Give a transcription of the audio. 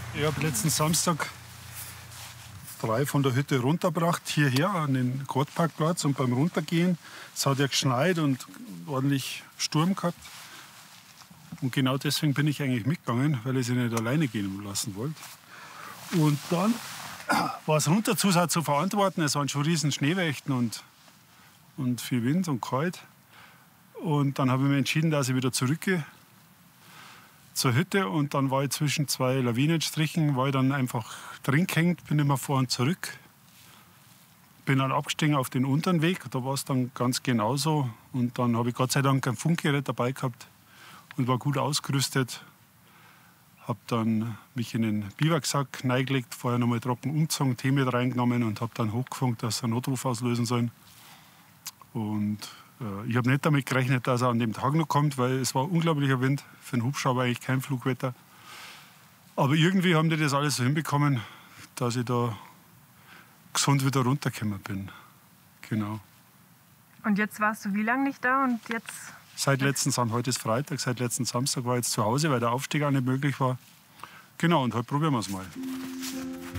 Ich habe letzten Samstag 3 von der Hütte runtergebracht, hierher an den Gottparkplatz. Und beim Runtergehen, es hat ja geschneit und ordentlich Sturm gehabt. Und genau deswegen bin ich eigentlich mitgegangen, weil ich sie nicht alleine gehen lassen wollte. Und dann war es runter zu verantworten. Es waren schon riesen Schneewächten und viel Wind und kalt. Und dann habe ich mich entschieden, dass ich wieder zurückgehe zur Hütte. Und dann war ich zwischen 2 Lawinenstrichen, war ich dann einfach drin gehängt, bin immer vor und zurück. Bin dann abgestiegen auf den unteren Weg, da war es dann ganz genauso. Und dann habe ich Gott sei Dank ein Funkgerät dabei gehabt und war gut ausgerüstet. Habe dann mich in den Biwaksack reingelegt, vorher noch mal trocken umgezogen, Tee mit reingenommen und habe dann hochgefunkt, dass sie einen Notruf auslösen sollen. Und ich habe nicht damit gerechnet, dass er an dem Tag noch kommt, weil es war unglaublicher Wind. Für einen Hubschrauber eigentlich kein Flugwetter. Aber irgendwie haben die das alles so hinbekommen, dass ich da gesund wieder runtergekommen bin. Genau. Und jetzt warst du wie lange nicht da und jetzt? Seit letzten Samstag, heute ist Freitag, seit letzten Samstag war ich jetzt zu Hause, weil der Aufstieg auch nicht möglich war. Genau, und heute probieren wir es mal.